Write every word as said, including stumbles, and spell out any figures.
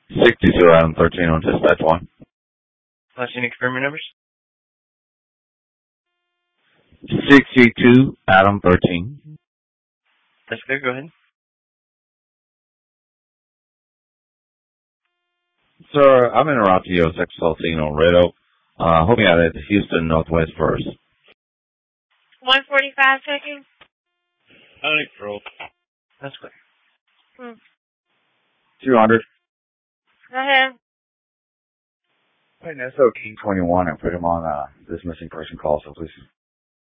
sixty-two Adam thirteen on dispatch one. Last unit confirm your numbers. sixty-two Adam thirteen. That's clear, go ahead. Sir, I'm in route to your six fourteen on Red Oak. Uh, hoping out at Houston Northwest first. one forty-five seconds. Uncontrolled. That's clear. Hmm. two hundred. Go ahead. Wait, that's okay. King twenty-one and put him on uh, this missing person call, so please.